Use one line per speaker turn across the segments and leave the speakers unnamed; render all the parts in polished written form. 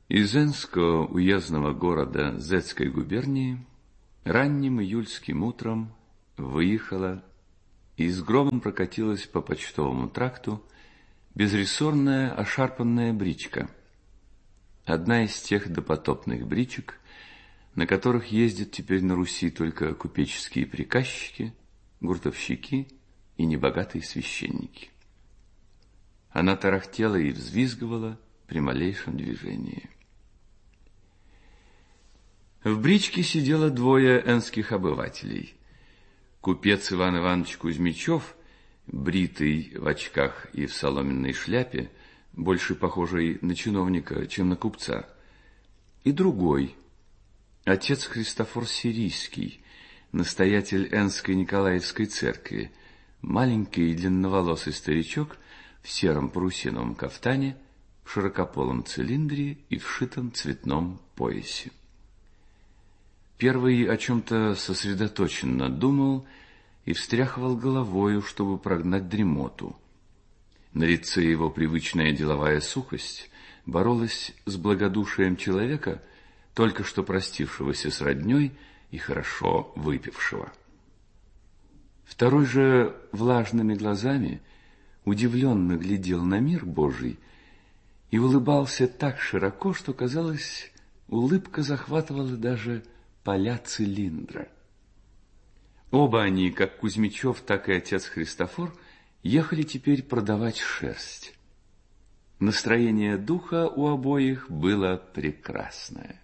Из Энского уездного города Зетской губернии ранним июльским утром выехала и с громом прокатилась по почтовому тракту безрессорная ошарпанная бричка. Одна из тех допотопных бричек, на которых ездят теперь на Руси только купеческие приказчики, гуртовщики и небогатые священники. Она тарахтела и взвизгивала при малейшем движении. В бричке сидело двое энских обывателей. Купец Иван Иванович Кузьмичев, бритый в очках и в соломенной шляпе, больше похожий на чиновника, чем на купца, и другой, отец Христофор Сирийский, настоятель Энской Николаевской церкви, маленький и длинноволосый старичок в сером парусиновом кафтане, в широкополом цилиндре и вшитом цветном поясе. Первый о чем-то сосредоточенно думал и встряхивал головою, чтобы прогнать дремоту. На лице его привычная деловая сухость боролась с благодушием человека, только что простившегося с родней и хорошо выпившего. Второй же влажными глазами удивленно глядел на мир Божий и улыбался так широко, что, казалось, улыбка захватывала даже поля цилиндра. Оба они, как Кузьмичев, так и отец Христофор, ехали теперь продавать шерсть. Настроение духа у обоих было прекрасное.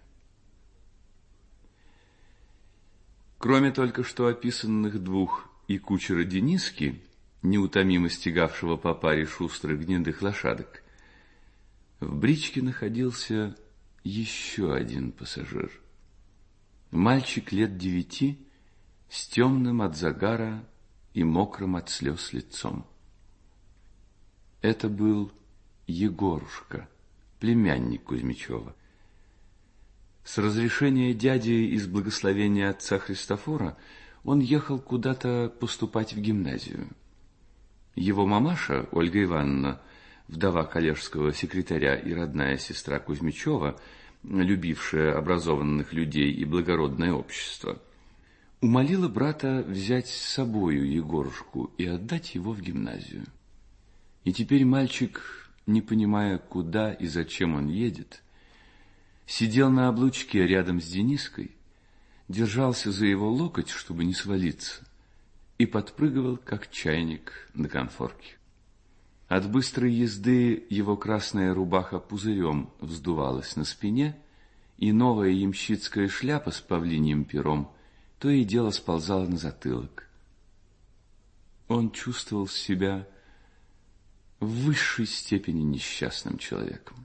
Кроме только что описанных двух и кучера Дениски, неутомимо стегавшего по паре шустрых гнедых лошадок, в бричке находился еще один пассажир. Мальчик лет 9, с темным от загара и мокрым от слез лицом. Это был Егорушка, племянник Кузьмичева. С разрешения дяди и с благословения отца Христофора он ехал куда-то поступать в гимназию. Его мамаша, Ольга Ивановна, вдова коллежского секретаря и родная сестра Кузьмичева, любившая образованных людей и благородное общество, умолила брата взять с собою Егорушку и отдать его в гимназию. И теперь мальчик, не понимая, куда и зачем он едет, сидел на облучке рядом с Дениской, держался за его локоть, чтобы не свалиться, и подпрыгивал, как чайник на конфорке. От быстрой езды его красная рубаха пузырем вздувалась на спине, и новая ямщицкая шляпа с павлиньим пером то и дело сползала на затылок. Он чувствовал себя в высшей степени несчастным человеком.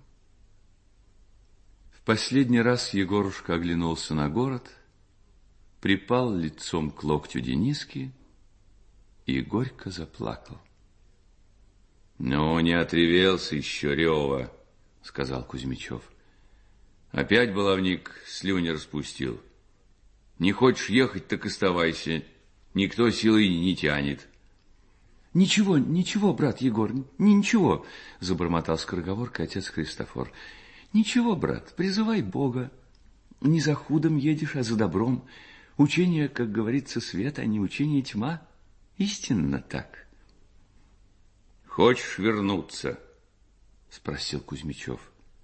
В последний раз Егорушка оглянулся на город, припал лицом к локтю Дениски и горько заплакал. — Ну, не отревелся еще, Рева, — сказал Кузьмичев. — Опять баловник слюни распустил. Не хочешь ехать, так оставайся. Никто силой не тянет. — Ничего, ничего, брат Егор, ничего, — забормотал скороговоркой отец Христофор. — Ничего, брат, призывай Бога. Не за худом едешь, а за добром. Учение, как говорится, свет, а не учение тьма. Истинно так. — Хочешь вернуться? — спросил Кузьмичев.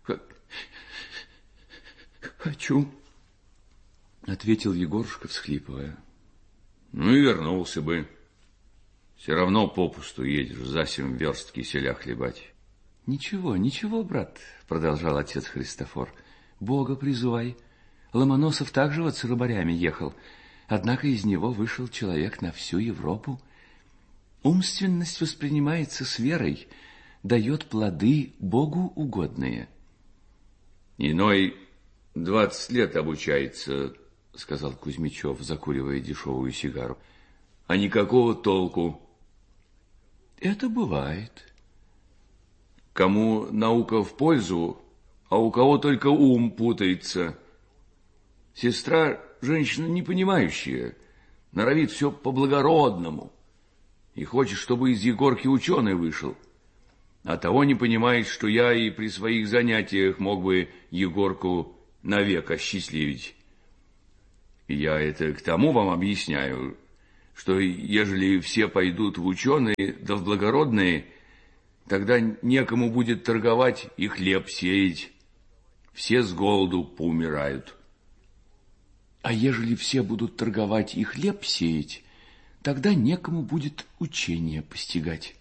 — Хочу, — ответил Егорушка, всхлипывая. — Ну и вернулся бы. Все равно попусту едешь, за 7 верст киселя хлебать. — Ничего, ничего, брат, — продолжал отец Христофор. — Бога призывай. Ломоносов также вот с рыбарями ехал, однако из него вышел человек на всю Европу. Умственность воспринимается с верой, дает плоды Богу угодные. — Иной 20 лет обучается, — сказал Кузьмичев, закуривая дешевую сигару. — А никакого толку. — Это бывает. — Кому наука в пользу, а у кого только ум путается. Сестра женщина непонимающая, норовит все по-благородному и хочет, чтобы из Егорки ученый вышел. а того не понимает, что я и при своих занятиях мог бы Егорку навек осчастливить. И я это к тому вам объясняю, что ежели все пойдут в ученые да в благородные, тогда некому будет торговать и хлеб сеять. Все с голоду поумирают.
А ежели все будут торговать и хлеб сеять, тогда некому будет учение постигать.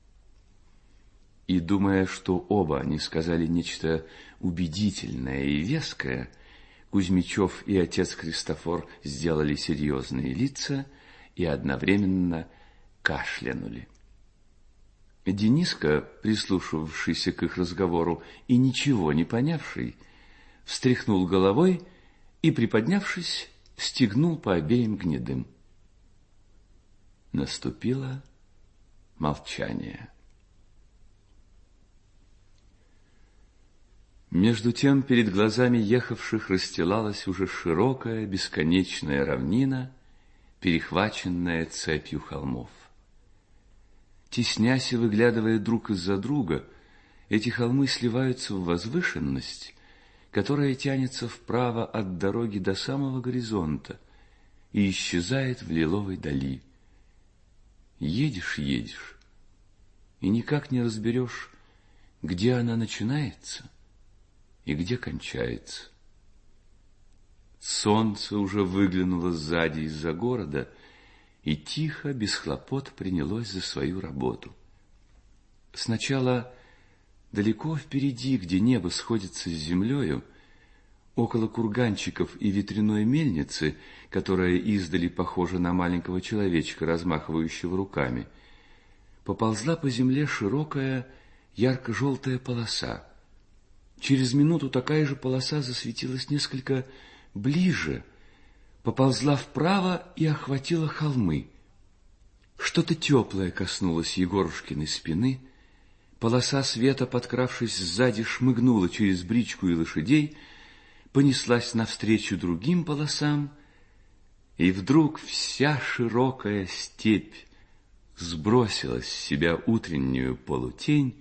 И, думая, что оба они сказали нечто убедительное и веское, Кузьмичев и отец Христофор сделали серьезные лица и одновременно кашлянули. Дениска, прислушивавшийся к их разговору и ничего не понявший, встряхнул головой и, приподнявшись, стегнул по обеим гнедым. Наступило молчание. Между тем перед глазами ехавших расстилалась уже широкая бесконечная равнина, перехваченная цепью холмов. Теснясь и выглядывая друг из-за друга, эти холмы сливаются в возвышенность, которая тянется вправо от дороги до самого горизонта и исчезает в лиловой дали. Едешь, едешь, и никак не разберешь, где она начинается и где кончается. Солнце уже выглянуло сзади из-за города и тихо, без хлопот, принялось за свою работу. Сначала далеко впереди, где небо сходится с землею, около курганчиков и ветряной мельницы, которая издали похожа на маленького человечка, размахивающего руками, поползла по земле широкая ярко-желтая полоса. Через минуту такая же полоса засветилась несколько ближе, поползла вправо и охватила холмы. Что-то теплое коснулось Егорушкиной спины, полоса света, подкравшись сзади, шмыгнула через бричку и лошадей, понеслась навстречу другим полосам, и вдруг вся широкая степь сбросила с себя утреннюю полутень,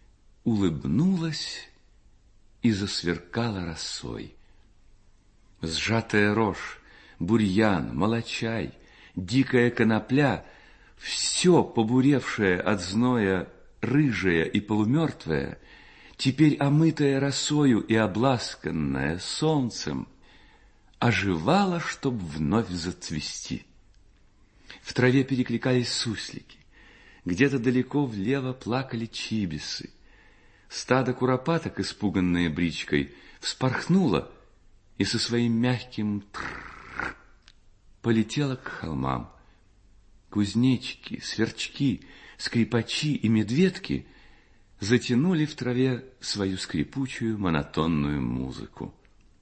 улыбнулась и засверкала росой. Сжатая рожь, бурьян, молочай, дикая конопля, все побуревшее от зноя, рыжее и полумертвое, теперь омытая росою и обласканная солнцем, оживала, чтоб вновь зацвести. В траве перекликались суслики, где-то далеко влево плакали чибисы. Стадо куропаток, испуганное бричкой, вспорхнуло и со своим мягким трррр полетело к холмам. Кузнечики, сверчки, скрипачи и медведки затянули в траве свою скрипучую монотонную музыку.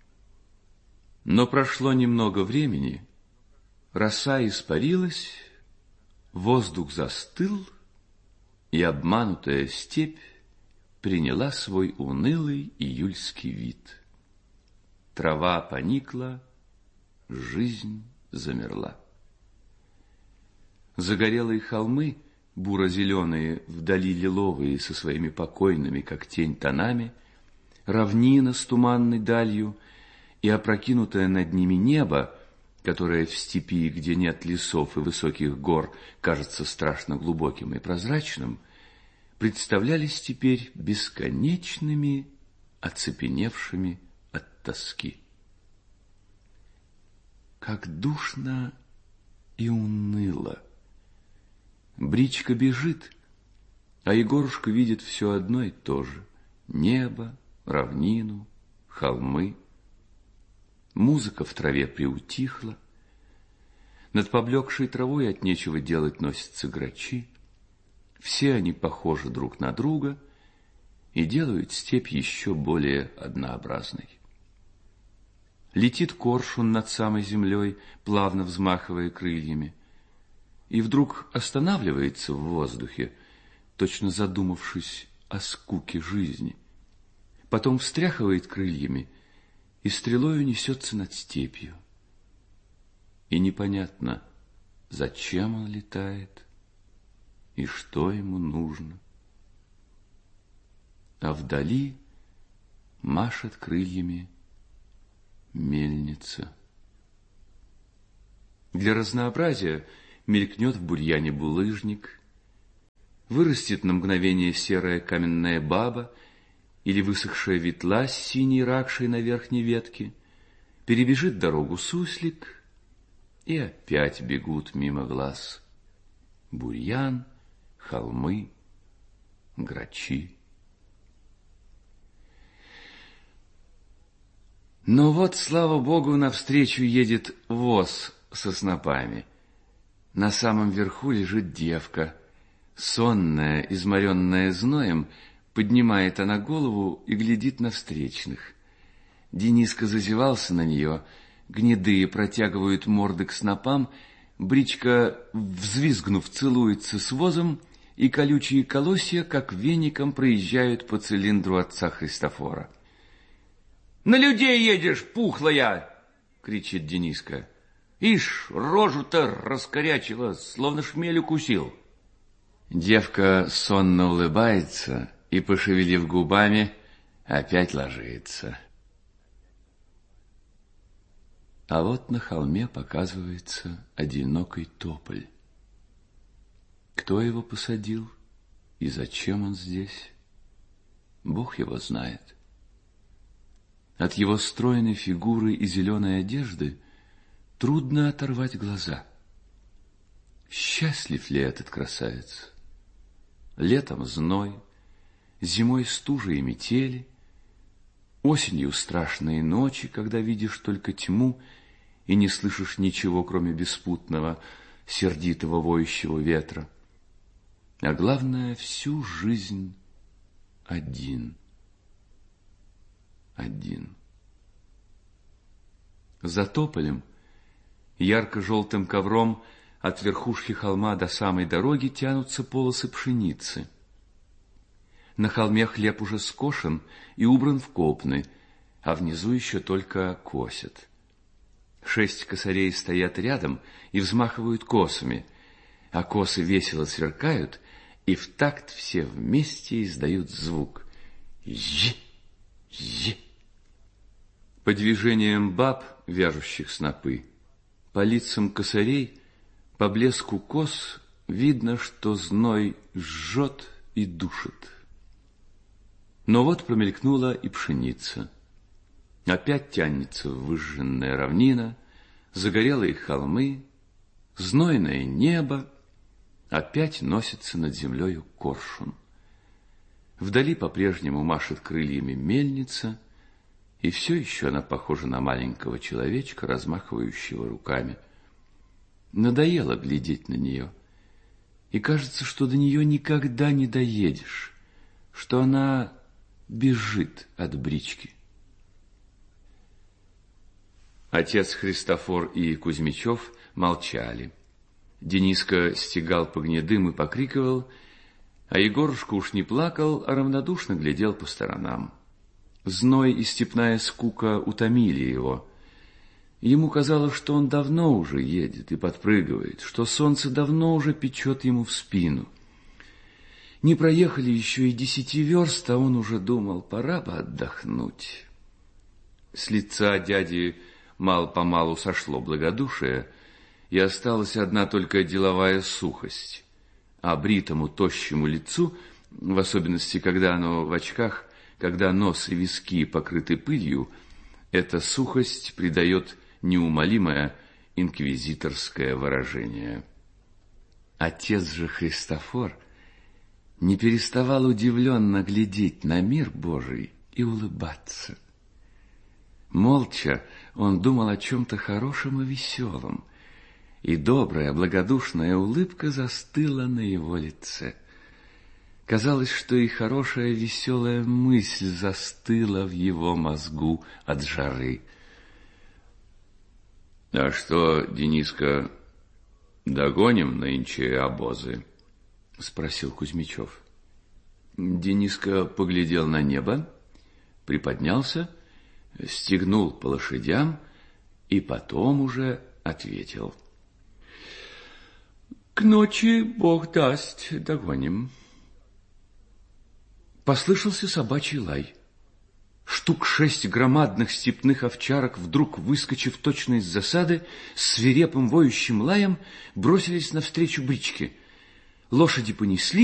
Но прошло немного времени, роса испарилась, воздух застыл, и обманутая степь приняла свой унылый июльский вид. Трава поникла, жизнь замерла. Загорелые холмы, буро-зеленые, вдали лиловые, со своими покойными, как тень, тонами, равнина с туманной далью и опрокинутое над ними небо, которое в степи, где нет лесов и высоких гор, кажется страшно глубоким и прозрачным, представлялись теперь бесконечными, оцепеневшими от тоски. Как душно и уныло! Бричка бежит, а Егорушка видит все одно и то же: небо, равнину, холмы. Музыка в траве приутихла, над поблекшей травой от нечего делать носятся грачи. Все они похожи друг на друга и делают степь еще более однообразной. Летит коршун над самой землей, плавно взмахивая крыльями, и вдруг останавливается в воздухе, точно задумавшись о скуке жизни. Потом встряхивает крыльями и стрелою несется над степью. И непонятно, зачем он летает и что ему нужно. а вдали машет крыльями мельница. Для разнообразия мелькнет в бурьяне булыжник, вырастет на мгновение серая каменная баба или высохшая ветла с синей ракшей на верхней ветке, перебежит дорогу суслик, и опять бегут мимо глаз бурьян, холмы, грачи. Но вот, слава богу, навстречу едет воз со снопами. На самом верху лежит девка, сонная, изморенная зноем, поднимает она голову и глядит на встречных. Дениска зазевался на нее, гнедые протягивают морды к снопам, бричка, взвизгнув, целуется с возом, и колючие колосья, как веником, проезжают по цилиндру отца Христофора. «На людей едешь, пухлая!» — кричит Дениска. «Ишь, рожу-то раскорячила, словно шмель укусил». Девка сонно улыбается и, пошевелив губами, опять ложится. А вот на холме показывается одинокий тополь. Кто его посадил и зачем он здесь, Бог его знает. От его стройной фигуры и зеленой одежды трудно оторвать глаза. Счастлив ли этот красавец? Летом зной, зимой стужа и метели, осенью страшные ночи, когда видишь только тьму и не слышишь ничего, кроме беспутного, сердитого воющего ветра. А главное, всю жизнь один. Один. За тополем, ярко-желтым ковром, от верхушки холма до самой дороги тянутся полосы пшеницы. На холме хлеб уже скошен и убран в копны, а внизу еще только косят. 6 косарей стоят рядом и взмахивают косами, а косы весело сверкают, и в такт все вместе издают звук «Жи-жи». По движениям баб, вяжущих снопы, по лицам косарей, по блеску кос видно, что зной жжет и душит. Но вот промелькнула и пшеница. Опять тянется выжженная равнина, загорелые холмы, знойное небо, опять носится над землею коршун. Вдали по-прежнему машет крыльями мельница, и все еще она похожа на маленького человечка, размахивающего руками. Надоело глядеть на нее, и кажется, что до нее никогда не доедешь, что она бежит от брички. Отец Христофор и Кузьмичев молчали. Дениска стегал по гнедым и покрикивал, а Егорушка уж не плакал, а равнодушно глядел по сторонам. Зной и степная скука утомили его. Ему казалось, что он давно уже едет и подпрыгивает, что солнце давно уже печет ему в спину. Не проехали еще и 10 верст, а он уже думал, пора бы отдохнуть. С лица дяди мало-помалу сошло благодушие, и осталась одна только деловая сухость. А бритому тощему лицу, в особенности, когда оно в очках, когда нос и виски покрыты пылью, эта сухость придает неумолимое инквизиторское выражение. Отец же Христофор не переставал удивленно глядеть на мир Божий и улыбаться. Молча он думал о чем-то хорошем и веселом, и добрая, благодушная улыбка застыла на его лице. Казалось, что и хорошая, веселая мысль застыла в его мозгу от жары. — А что, Дениска, догоним нынче обозы? — спросил Кузьмичев. Дениска поглядел на небо, приподнялся, стегнул по лошадям и потом уже ответил. — К ночи, Бог даст, догоним.
послышался собачий лай. Штук 6 громадных степных овчарок, вдруг выскочив точно из засады, с свирепым воющим лаем бросились навстречу бричке. Лошади понесли,